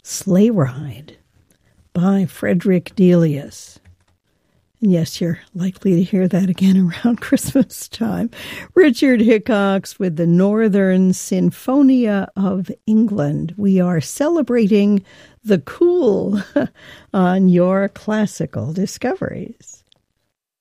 Sleigh Ride by Frederick Delius. And yes, you're likely to hear that again around Christmas time. Richard Hickox with the Northern Sinfonia of England. We are celebrating the cool on your classical discoveries.